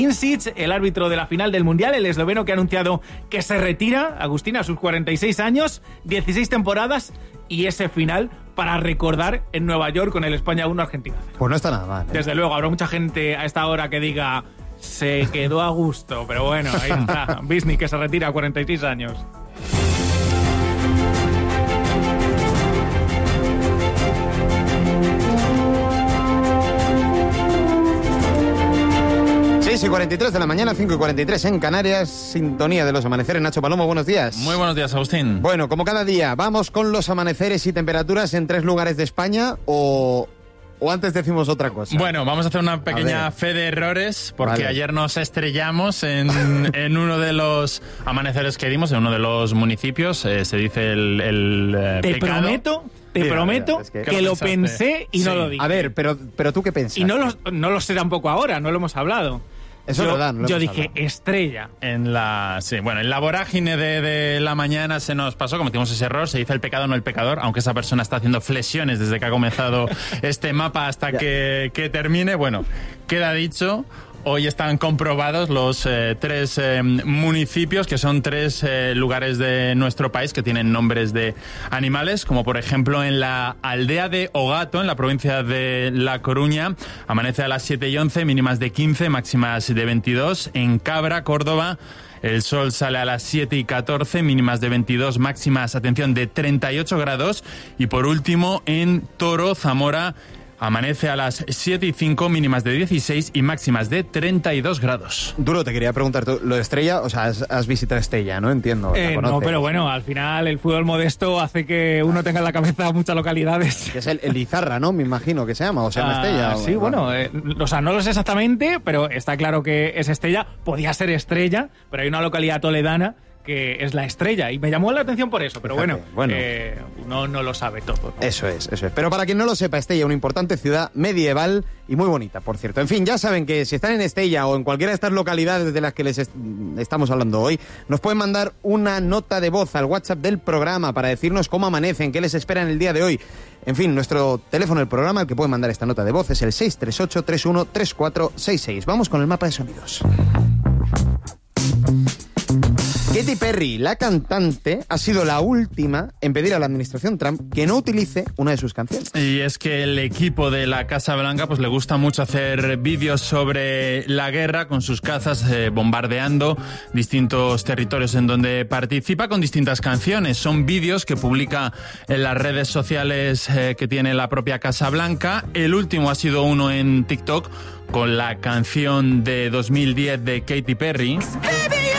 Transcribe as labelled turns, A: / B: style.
A: Insic, el árbitro de la final del Mundial, el esloveno que ha anunciado que se retira, Agustín, a sus 46 años, 16 temporadas y ese final para recordar en Nueva York con el España 1 Argentina 0.
B: Pues no está nada mal, ¿eh?
A: Desde luego, habrá mucha gente a esta hora que diga se quedó a gusto, pero bueno, ahí está, Bisni que se retira a 46 años.
B: Y 43 de la mañana, 5:43 en Canarias, sintonía de los amaneceres. Nacho Palomo, buenos días.
C: Muy buenos días, Agustín.
B: Bueno, como cada día, vamos con los amaneceres y temperaturas en 3 lugares de España o antes decimos otra cosa.
C: Bueno, vamos a hacer una pequeña fe de errores porque ayer nos estrellamos en uno de los amaneceres que dimos, en uno de los municipios, se dice el
A: Te
C: pecado.
A: prometo
B: es que
A: que lo
C: pensaste?
A: pensé y no lo dije.
B: A ver, pero ¿tú qué piensas?
A: Y no lo sé tampoco ahora, no lo hemos hablado.
B: Eso es verdad, no lo
A: Yo
B: hemos
A: dije
B: hablado.
A: estrella.
C: En la vorágine de la mañana se nos pasó, cometimos ese error, se dice el pecado, no el pecador, aunque esa persona está haciendo flexiones desde que ha comenzado este mapa hasta que termine. Bueno, queda dicho. Hoy están comprobados los 3 municipios, que son 3 lugares de nuestro país que tienen nombres de animales, como por ejemplo en la aldea de Ogato, en la provincia de La Coruña, amanece a las 7:11, mínimas de 15, máximas de 22. En Cabra, Córdoba, el sol sale a las 7:14, mínimas de 22, máximas, atención, de 38 grados. Y por último, en Toro, Zamora, amanece a las 7:05, mínimas de 16 y máximas de 32 grados.
B: Duro, te quería preguntar, ¿tú, lo de Estella, o sea, has visitado Estella, ¿no? Entiendo. la
A: No,
B: conoces.
A: pero bueno, al final el fútbol modesto hace que uno tenga en la cabeza muchas localidades.
B: Que es el Izarra, ¿no? Me imagino que se llama, o se llama Estella.
A: Sí, bueno, o sea, no lo sé exactamente, pero está claro que es Estella. Podía ser Estrella, pero hay una localidad toledana que es La Estrella, y me llamó la atención por eso, pero
B: Fíjate,
A: bueno. Uno no lo sabe todo, ¿no?
B: Eso es. Pero para quien no lo sepa, Estella, una importante ciudad medieval y muy bonita, por cierto. En fin, ya saben que si están en Estella o en cualquiera de estas localidades de las que les estamos hablando hoy, nos pueden mandar una nota de voz al WhatsApp del programa para decirnos cómo amanecen, qué les espera en el día de hoy. En fin, nuestro teléfono del programa, el que puede mandar esta nota de voz, es el 638-313466. Vamos con el mapa de sonidos. Katy Perry, la cantante, ha sido la última en pedir a la administración Trump que no utilice una de sus canciones.
C: Y es que el equipo de la Casa Blanca pues le gusta mucho hacer vídeos sobre la guerra con sus cazas bombardeando distintos territorios en donde participa con distintas canciones. Son vídeos que publica en las redes sociales que tiene la propia Casa Blanca. El último ha sido uno en TikTok con la canción de 2010 de Katy Perry.